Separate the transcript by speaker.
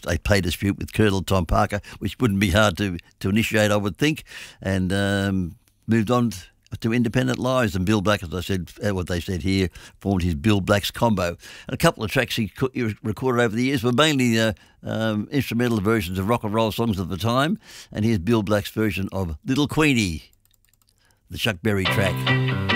Speaker 1: a pay dispute with Colonel Tom Parker, which wouldn't be hard to initiate, I would think, and moved on to independent lives. And Bill Black, as I said, what they said here, formed his Bill Black's Combo. And a couple of tracks he recorded over the years were mainly instrumental versions of rock and roll songs of the time. And here's Bill Black's version of Little Queenie, the Chuck Berry track.